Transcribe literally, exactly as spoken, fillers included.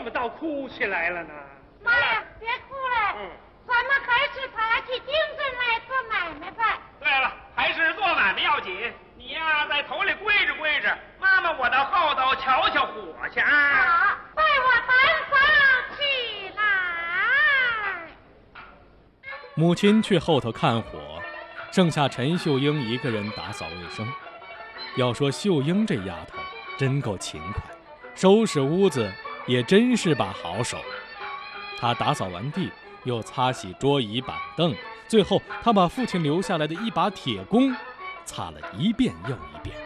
怎么倒哭起来了呢？ 妈呀，别哭了，嗯，咱们还是爬起精神来做买卖吧。 对了，还是做买卖要紧。你呀，在头里跪着跪着，妈妈我到后头瞧瞧火去啊。 好，带我单房起来。 母亲去后头看火，剩下陈秀英一个人打扫卫生。要说秀英这丫头真够勤快，收拾屋子也真是把好手。她打扫完地，又擦洗桌椅板凳，最后她把父亲留下来的一把铁弓擦了一遍又一遍。